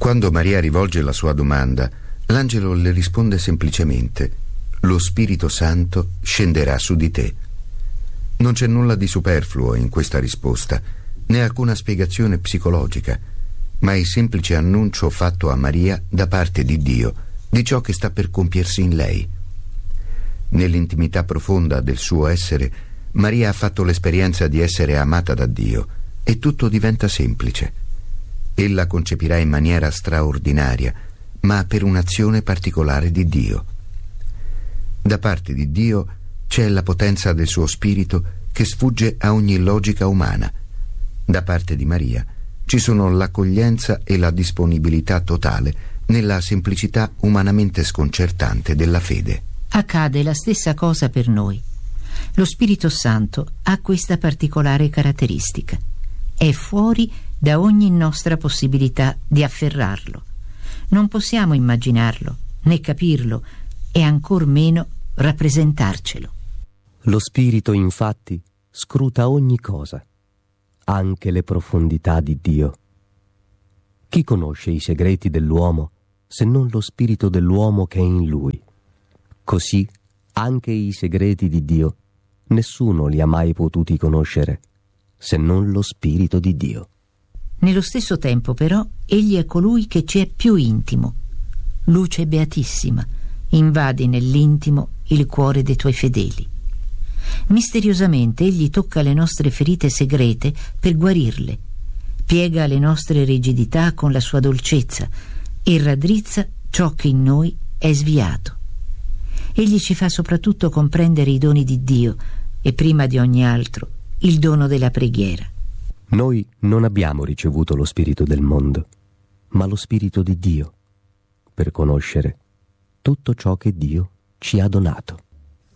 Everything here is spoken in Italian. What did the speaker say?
Quando Maria rivolge la sua domanda, l'angelo le risponde semplicemente: lo Spirito Santo scenderà su di te. Non c'è nulla di superfluo in questa risposta, né alcuna spiegazione psicologica, ma il semplice annuncio fatto a Maria da parte di Dio di ciò che sta per compiersi in lei. Nell'intimità profonda del suo essere, Maria ha fatto l'esperienza di essere amata da Dio e tutto diventa semplice. Ella concepirà in maniera straordinaria, ma per un'azione particolare di Dio. Da parte di Dio c'è la potenza del suo spirito che sfugge a ogni logica umana. Da parte di Maria ci sono l'accoglienza e la disponibilità totale nella semplicità umanamente sconcertante della fede. Accade la stessa cosa per noi. Lo Spirito Santo ha questa particolare caratteristica: è fuori da ogni nostra possibilità di afferrarlo. Non possiamo immaginarlo, né capirlo, e ancor meno rappresentarcelo. Lo Spirito, infatti, scruta ogni cosa, anche le profondità di Dio. Chi conosce i segreti dell'uomo se non lo spirito dell'uomo che è in lui? Così anche i segreti di Dio nessuno li ha mai potuti conoscere se non lo Spirito di Dio. Nello stesso tempo, però, egli è colui che ci è più intimo. Luce beatissima, invadi nell'intimo il cuore dei tuoi fedeli. Misteriosamente egli tocca le nostre ferite segrete per guarirle, piega le nostre rigidità con la sua dolcezza e raddrizza ciò che in noi è sviato. Egli ci fa soprattutto comprendere i doni di Dio e, prima di ogni altro, il dono della preghiera. Noi non abbiamo ricevuto lo spirito del mondo, ma lo Spirito di Dio, per conoscere tutto ciò che Dio ci ha donato.